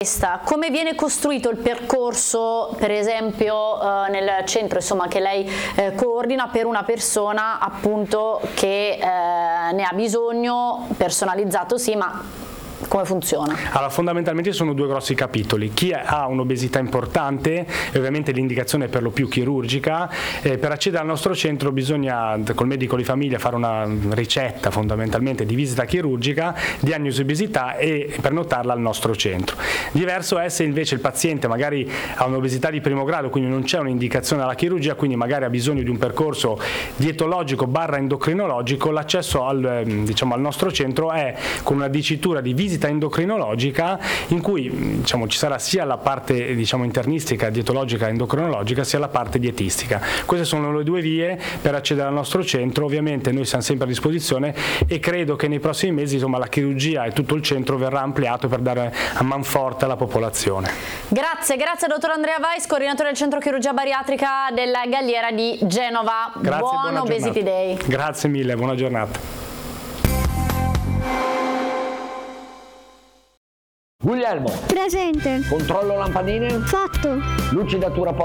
questa: come viene costruito il percorso, per esempio nel centro, insomma, che lei coordina per una persona appunto che ne ha bisogno, personalizzato sì, ma come funziona? Allora, fondamentalmente sono due grossi capitoli. Chi ha un'obesità importante, e ovviamente l'indicazione è per lo più chirurgica, per accedere al nostro centro bisogna col medico di famiglia fare una ricetta fondamentalmente di visita chirurgica, diagnosi obesità e prenotarla al nostro centro. Diverso è se invece il paziente magari ha un'obesità di primo grado, quindi non c'è un'indicazione alla chirurgia, quindi magari ha bisogno di un percorso dietologico / endocrinologico. L'accesso al nostro centro è con una dicitura di visita endocrinologica, in cui ci sarà sia la parte internistica, dietologica, endocrinologica, sia la parte dietistica. Queste sono le due vie per accedere al nostro centro. Ovviamente noi siamo sempre a disposizione e credo che nei prossimi mesi la chirurgia e tutto il centro verrà ampliato per dare a manforte alla popolazione. Grazie dottor Andrea Weiss, coordinatore del centro chirurgia bariatrica della Galliera di Genova. Grazie, buon Obesity Day. Grazie mille, buona giornata. Guglielmo. Presente. Controllo lampadine. Fatto. Lucidatura